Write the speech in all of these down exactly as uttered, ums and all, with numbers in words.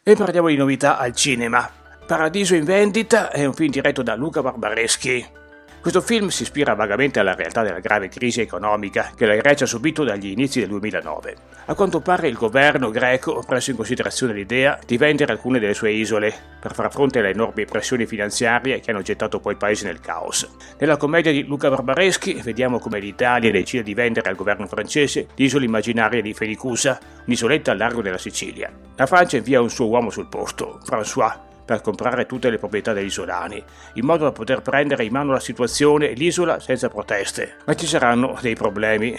E parliamo di novità al cinema. Paradiso in vendita è un film diretto da Luca Barbareschi. Questo film si ispira vagamente alla realtà della grave crisi economica che la Grecia ha subito dagli inizi del duemilanove. A quanto pare il governo greco ha preso in considerazione l'idea di vendere alcune delle sue isole per far fronte alle enormi pressioni finanziarie che hanno gettato poi il paese nel caos. Nella commedia di Luca Barbareschi vediamo come l'Italia decide di vendere al governo francese l'isola immaginaria di Fenicusa, un'isoletta al largo della Sicilia. La Francia invia un suo uomo sul posto, François, per comprare tutte le proprietà degli isolani, in modo da poter prendere in mano la situazione e l'isola senza proteste. Ma ci saranno dei problemi.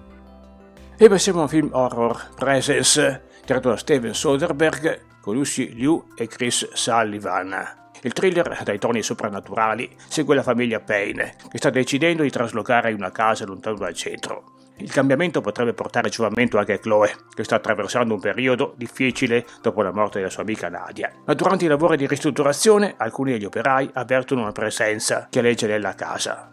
E passiamo a un film horror, Presence, diretto da Steven Soderbergh, con Lucy Liu e Chris Sullivan. Il thriller dai toni soprannaturali segue la famiglia Payne, che sta decidendo di traslocare in una casa lontano dal centro. Il cambiamento potrebbe portare giovamento anche a Chloe, che sta attraversando un periodo difficile dopo la morte della sua amica Nadia. Ma durante i lavori di ristrutturazione, alcuni degli operai avvertono una presenza che legge nella casa.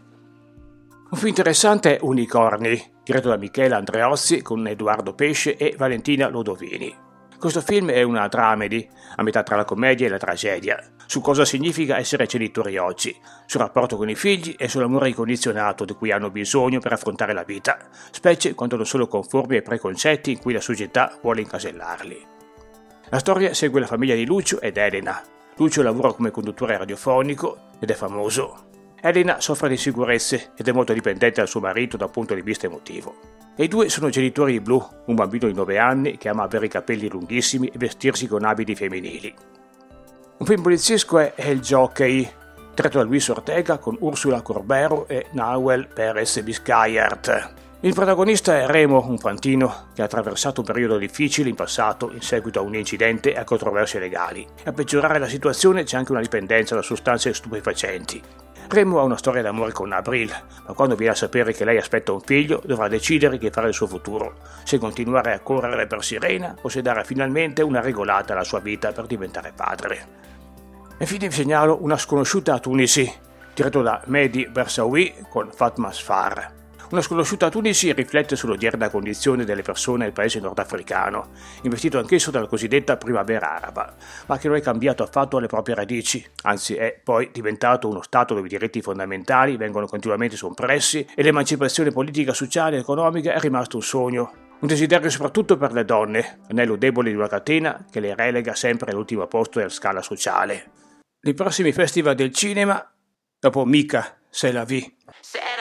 Un film interessante è Unicorni, diretto da Michele Andreozzi con Edoardo Pesce e Valentina Lodovini. Questo film è una dramedy, a metà tra la commedia e la tragedia, su cosa significa essere genitori oggi, sul rapporto con i figli e sull'amore incondizionato di cui hanno bisogno per affrontare la vita, specie quando non sono conformi ai preconcetti in cui la società vuole incasellarli. La storia segue la famiglia di Lucio ed Elena. Lucio lavora come conduttore radiofonico ed è famoso. Elena soffre di insicurezze ed è molto dipendente dal suo marito da un punto di vista emotivo. E i due sono genitori di Blue, un bambino di nove anni che ama avere i capelli lunghissimi e vestirsi con abiti femminili. Un film poliziesco è El Jockey, diretto da Luis Ortega con Ursula Corbero e Nahuel Perez Vizcayart. Il protagonista è Remo, un fantino che ha attraversato un periodo difficile in passato in seguito a un incidente e a controversie legali. A peggiorare la situazione c'è anche una dipendenza da sostanze stupefacenti. Remo ha una storia d'amore con Abril, ma quando viene a sapere che lei aspetta un figlio dovrà decidere che fare del suo futuro, se continuare a correre per Sirena o se dare finalmente una regolata alla sua vita per diventare padre. E infine vi segnalo Una sconosciuta a Tunisi, diretto da Mehdi Bersaoui con Fatma Sfar. Una sconosciuta a Tunisi riflette sull'odierna condizione delle persone del paese nordafricano, investito anch'esso dalla cosiddetta primavera araba, ma che non è cambiato affatto alle proprie radici, anzi è poi diventato uno stato dove i diritti fondamentali vengono continuamente soppressi e l'emancipazione politica, sociale e economica è rimasto un sogno. Un desiderio soprattutto per le donne, anello debole di una catena che le relega sempre all'ultimo posto della scala sociale. Nei prossimi festival del cinema, dopo Mika, C'est la vie.